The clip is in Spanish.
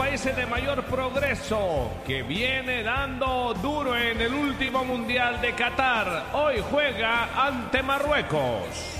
países de mayor progreso, que viene dando duro en el último Mundial de Qatar. Hoy juega ante Marruecos.